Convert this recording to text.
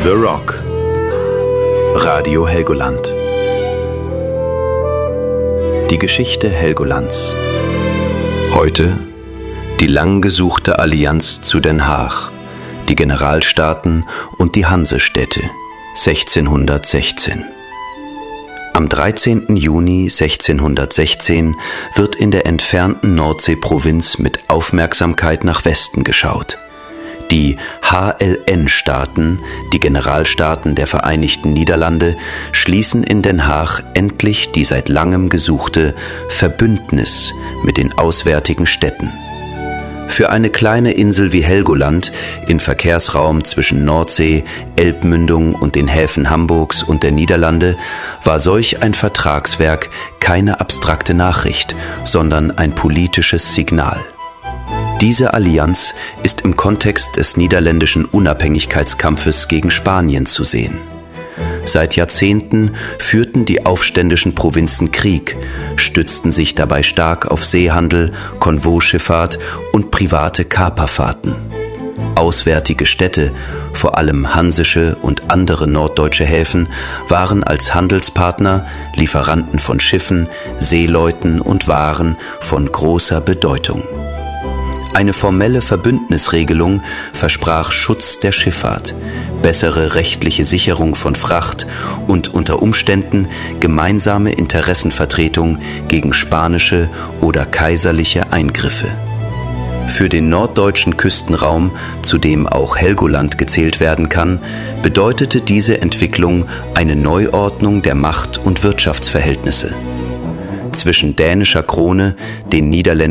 The Rock. Radio Helgoland. Die Geschichte Helgolands. Heute die lang gesuchte Allianz zu Den Haag, die Generalstaaten und die Hansestädte 1616. Am 13. Juni 1616 wird in der entfernten Nordseeprovinz mit Aufmerksamkeit nach Westen geschaut. Die HLN-Staaten, die Generalstaaten der Vereinigten Niederlande, schließen in Den Haag endlich die seit langem gesuchte Verbündnis mit den auswärtigen Städten. Für eine kleine Insel wie Helgoland, in Verkehrsraum zwischen Nordsee, Elbmündung und den Häfen Hamburgs und der Niederlande, war solch ein Vertragswerk keine abstrakte Nachricht, sondern ein politisches Signal. Diese Allianz ist im Kontext des niederländischen Unabhängigkeitskampfes gegen Spanien zu sehen. Seit Jahrzehnten führten die aufständischen Provinzen Krieg, stützten sich dabei stark auf Seehandel, Konvoischifffahrt und private Kaperfahrten. Auswärtige Städte, vor allem hansische und andere norddeutsche Häfen, waren als Handelspartner, Lieferanten von Schiffen, Seeleuten und Waren von großer Bedeutung. Eine formelle Verbündnisregelung versprach Schutz der Schifffahrt, bessere rechtliche Sicherung von Fracht und unter Umständen gemeinsame Interessenvertretung gegen spanische oder kaiserliche Eingriffe. Für den norddeutschen Küstenraum, zu dem auch Helgoland gezählt werden kann, bedeutete diese Entwicklung eine Neuordnung der Macht- und Wirtschaftsverhältnisse. Zwischen dänischer Krone, den niederländischen